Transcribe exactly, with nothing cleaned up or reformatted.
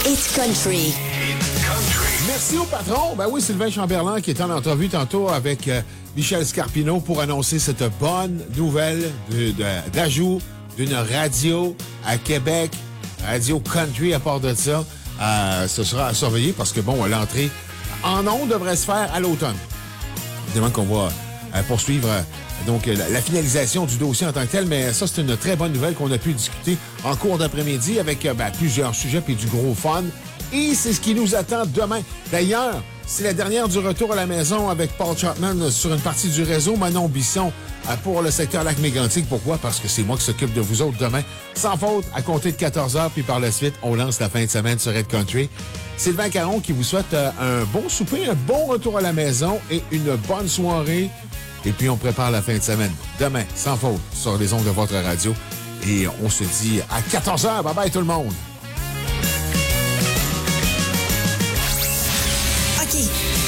It's Country. Merci au patron. Ben oui, Sylvain Chamberlain qui est en entrevue tantôt avec euh, Michel Scarpino pour annoncer cette bonne nouvelle de, de, d'ajout d'une radio à Québec, radio country à part de ça. Euh, ce sera à surveiller parce que, bon, l'entrée en ondes devrait se faire à l'automne. Évidemment qu'on va euh, poursuivre euh, donc la, la finalisation du dossier en tant que tel, mais ça, c'est une très bonne nouvelle qu'on a pu discuter en cours d'après-midi avec euh, ben, plusieurs sujets puis du gros fun. Et c'est ce qui nous attend demain. D'ailleurs, c'est la dernière du retour à la maison avec Paul Chapman sur une partie du réseau. Manon Bisson pour le secteur Lac-Mégantic. Pourquoi? Parce que c'est moi qui s'occupe de vous autres demain. Sans faute, à compter de quatorze heures, puis par la suite, on lance la fin de semaine sur Red Country. Sylvain Caron qui vous souhaite un bon souper, un bon retour à la maison et une bonne soirée. Et puis, on prépare la fin de semaine. Demain, sans faute, sur les ondes de votre radio. Et on se dit à quatorze heures. Bye-bye tout le monde! OK.